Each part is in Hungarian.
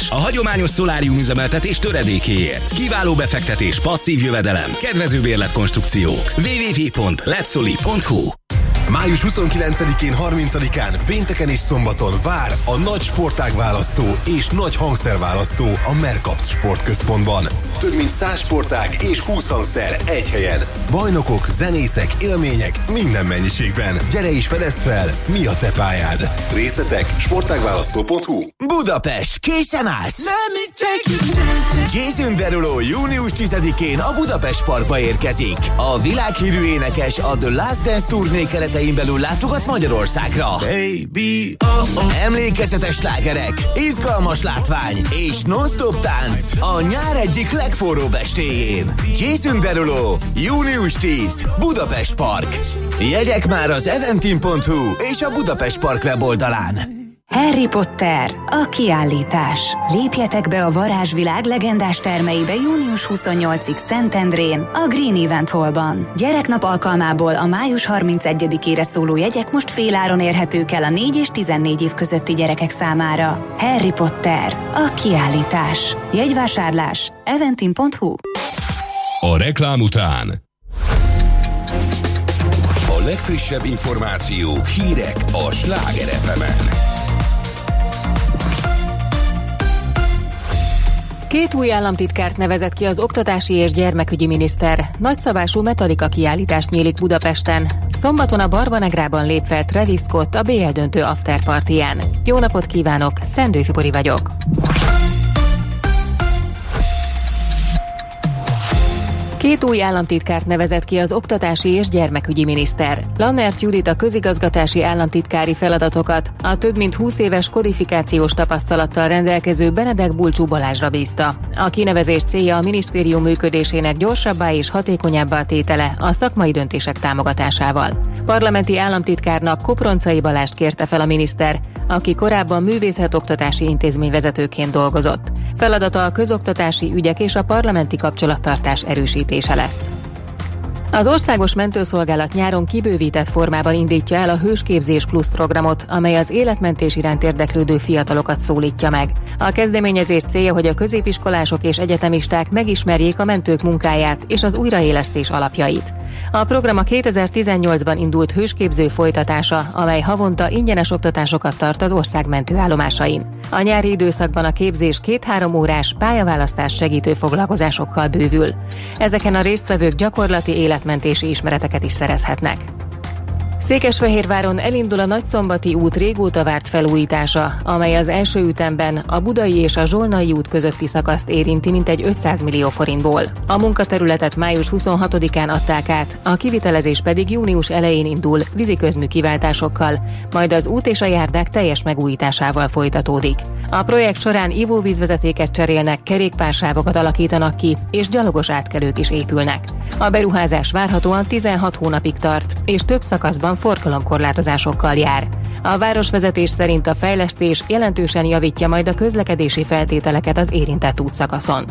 megoldás a hagyományos szolárium üzemeltetés töredékéért. Kiváló befektetés, passzív jövedelem, kedvező bérletkonstrukciók. www.letsoli.hu. Május 29-én, 30-án, pénteken és szombaton vár a nagy sportágválasztó és nagy hangszerválasztó a Mercapt Sportközpontban. Több mint 100 sportág és 20 hangszer egy helyen. Bajnokok, zenészek, élmények minden mennyiségben. Gyere és fedezd fel, mi a te pályád. Részletek sportágválasztó.hu. Budapest, készen állsz? Jason Derulo június 10-én a Budapest Parkba érkezik. A világhírű énekes a The Last Dance turné keretein belül látogat Magyarországra. Baby, Emlékezetes slágerek, izgalmas látvány és non-stop tánc a nyár egyik legforróbb estéjén. Jason Derulo, június 10, Budapest Park. Jegyek már az eventim.hu és a Budapest Park weboldalán. Harry Potter, a kiállítás. Lépjetek be a varázsvilág legendás termeibe június 28-ig Szentendrén, a Green Event Hallban. Gyereknap alkalmából a május 31-ére szóló jegyek most féláron érhetők el a 4 és 14 év közötti gyerekek számára. Harry Potter, a kiállítás. Jegyvásárlás eventim.hu. A reklám után A legfrissebb információk, hírek a Sláger FM-en. 2 új államtitkárt nevezett ki az oktatási és gyermekügyi miniszter. Nagyszabású Metallica kiállítást nyílik Budapesten. Szombaton a Barbanegrában lép fel Travis Scott a BL döntő afterpartyján. Jó napot kívánok, Szendő Fibori vagyok. Két új államtitkárt nevezett ki az oktatási és gyermekügyi miniszter. Lannert Judit a közigazgatási államtitkári feladatokat a több mint 20 éves kodifikációs tapasztalattal rendelkező Benedek Bulcsú Balázsra bízta. A kinevezés célja a minisztérium működésének gyorsabbá és hatékonyabbá tétele a szakmai döntések támogatásával. Parlamenti államtitkárnak Koproncai Balást kérte fel a miniszter, aki korábban művészetoktatási intézményvezetőként dolgozott. Feladata a közoktatási ügyek és a parlamenti kapcsolattartás erősítése lesz. Az Országos Mentőszolgálat nyáron kibővített formában indítja el a Hősképzés Plus programot, amely az életmentés iránt érdeklődő fiatalokat szólítja meg. A kezdeményezés célja, hogy a középiskolások és egyetemisták megismerjék a mentők munkáját és az újraélesztés alapjait. A program a 2018-ban indult hősképző folytatása, amely havonta ingyenes oktatásokat tart az ország mentőállomásain. A nyári időszakban a képzés 2-3 órás pályaválasztás segítő foglalkozásokkal bővül. Ezeken a résztvevők gyakorlati életmentési ismereteket is szerezhetnek. Székesfehérváron elindul a Nagyszombati út régóta várt felújítása, amely az első ütemben a Budai és a Zsolnai út közötti szakaszt érinti mintegy 500 millió forintból. A munkaterületet május 26-án adták át, a kivitelezés pedig június elején indul víziközmű kiváltásokkal, majd az út és a járdák teljes megújításával folytatódik. A projekt során ivóvízvezetéket cserélnek, kerékpársávokat alakítanak ki, és gyalogos átkelők is épülnek. A beruházás várhatóan 16 hónapig tart, és több szakaszban forgalomkorlátozásokkal jár. A városvezetés szerint a fejlesztés jelentősen javítja majd a közlekedési feltételeket az érintett útszakaszon.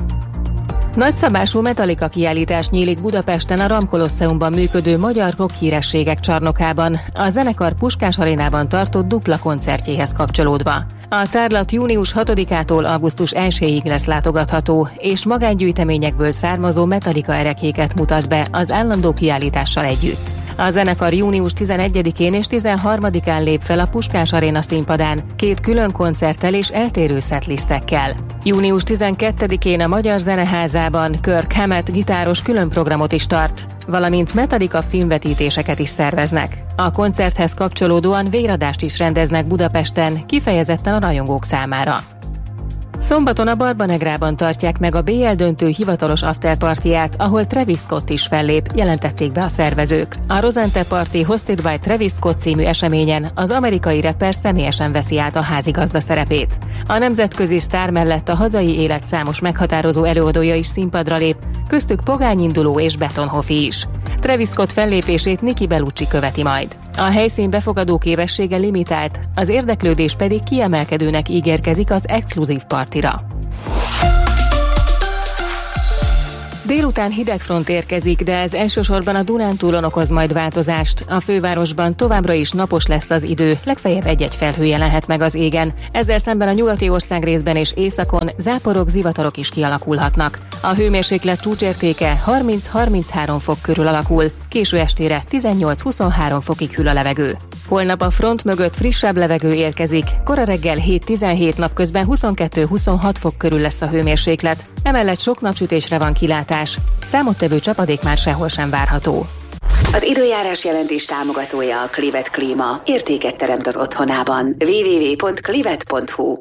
Nagyszabású Metallica kiállítás nyílik Budapesten a Ram Kolosseumban működő magyar rock hírességek csarnokában, a zenekar Puskás Arénában tartott dupla koncertjéhez kapcsolódva. A tárlat június 6-ától augusztus 1-ig lesz látogatható, és magángyűjteményekből származó Metallica erekéket mutat be az állandó kiállítással együtt. A zenekar június 11-én és 13-án lép fel a Puskás Aréna színpadán 2 külön koncerttel és eltérő setlistekkel. Június 12-én a Magyar Zeneházában Kirk Hammett gitáros külön programot is tart, valamint Metallica filmvetítéseket is szerveznek. A koncerthez kapcsolódóan véradást is rendeznek Budapesten, kifejezetten a rajongók számára. Szombaton a Barbanegrában tartják meg a BL döntő hivatalos afterpartyját, ahol Travis Scott is fellép, jelentették be a szervezők. A Rosente Party Hosted by Travis Scott című eseményen az amerikai rapper személyesen veszi át a házigazda szerepét. A nemzetközi sztár mellett a hazai élet számos meghatározó előadója is színpadra lép, köztük Pogány Induló és Betonhoffi is. Travis Scott fellépését Niki Bellucci követi majd. A helyszín befogadó képessége limitált, az érdeklődés pedig kiemelkedőnek ígérkezik az exkluzív partira. Délután hidegfront érkezik, de ez elsősorban a Dunántúlon okoz majd változást. A fővárosban továbbra is napos lesz az idő, legfeljebb egy-egy felhő jelenhet meg az égen. Ezzel szemben a nyugati országrészben és északon záporok, zivatarok is kialakulhatnak. A hőmérséklet csúcsértéke 30-33 fok körül alakul, késő estére 18-23 fokig hűl a levegő. Holnap a front mögött frissebb levegő érkezik, kora reggel 7-17, napközben 22-26 fok körül lesz a hőmérséklet, emellett sok napsütésre van kilátás, számottevő csapadék már sehol sem várható. Az időjárás jelentés támogatója a Clivet Klíma. Értéket teremt az otthonában. www.clivet.hu.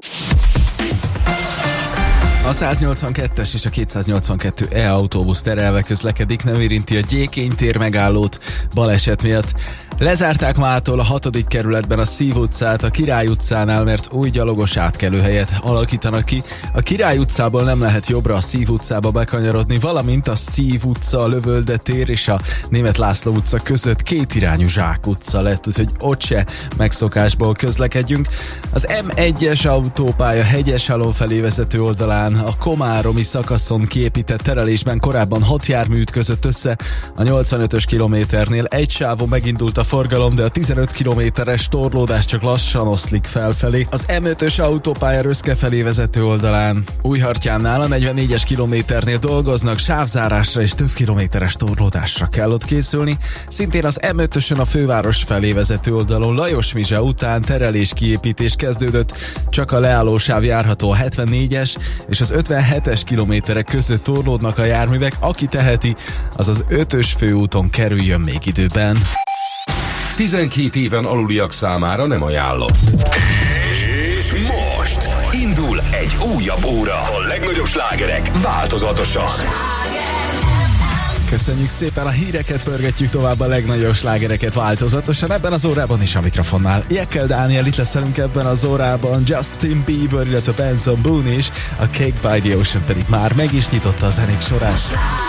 A 182-es és a 282 E-autóbusz terelve közlekedik, nem érinti a Gyékény tér megállót baleset miatt. Lezárták mától a 6. kerületben a Szív utcát a Király utcánál, mert új gyalogos átkelőhelyet alakítanak ki. A Király utcából nem lehet jobbra a Szív utcába bekanyarodni, valamint a Szív utca, a Lövölde tér és a Németh László utca között kétirányú Zsák utca lett, úgyhogy ott se megszokásból közlekedjünk. Az M1-es autópálya Hegyeshalom felé vezető oldalán a komáromi szakaszon kiépített terelésben korábban 6 jármű ütközött össze. A 85-ös kilométernél egy sávon megindult a forgalom, de a 15 kilométeres torlódás csak lassan oszlik felfelé. Az M5-ös autópálya Röszke felé vezető oldalán Újhartyánnál a 44-es kilométernél dolgoznak, sávzárásra és több kilométeres torlódásra kell ott készülni. Szintén az M5-ösön a főváros felé vezető oldalon Lajos Mizse után terelés kiépítés kezdődött, csak a leállósáv járható, a 74-es és az 57-es kilométerek között torlódnak a járművek, aki teheti, az az 5-ös főúton kerüljön még időben. 12 éven aluliak számára nem ajánlott. És most indul egy újabb óra. A legnagyobb slágerek változatosan. Köszönjük szépen, a híreket pörgetjük tovább, a legnagyobb slágereket változatosan. Ebben az órában is a mikrofonnál Jekyll Dániel, itt lesz velünk ebben az órában Justin Bieber, illetve Benson Boone is, a Cake by the Ocean pedig már meg is nyitotta a zenék sorát.